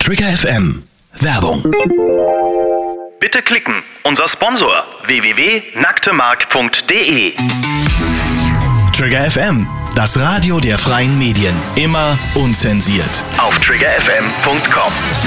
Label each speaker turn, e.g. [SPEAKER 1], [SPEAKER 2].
[SPEAKER 1] Trigger FM. Werbung.
[SPEAKER 2] Bitte klicken. Unser Sponsor www.nacktemark.de.
[SPEAKER 1] Trigger FM, das Radio der freien Medien. Immer unzensiert.
[SPEAKER 2] Auf triggerfm.com.